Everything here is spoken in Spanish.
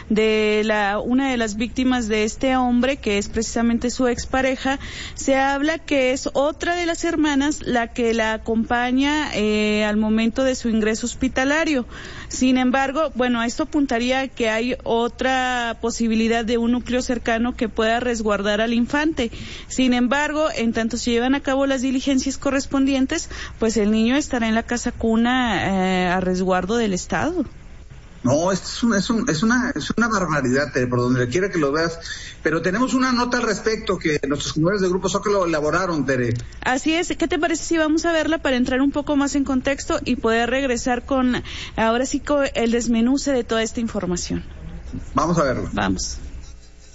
de una de las víctimas de este hombre, que es precisamente su expareja, se habla que es otra de las hermanas la que la acompaña al momento de su ingreso hospitalario. Sin embargo, bueno, esto apuntaría a que hay otra posibilidad de un núcleo cercano que pueda resguardar al infante. Sin embargo, en tanto se llevan a cabo las diligencias correspondientes, pues el niño estará en la casa cuna a resguardo del Estado. No, es una barbaridad, por donde quiera que lo veas. Pero tenemos una nota al respecto que nuestros compañeros de Grupo Zócalo elaboraron, Tere. Así es. ¿Qué te parece si vamos a verla para entrar un poco más en contexto y poder regresar con, ahora sí, con el desmenuce de toda esta información? Vamos a verlo. Vamos.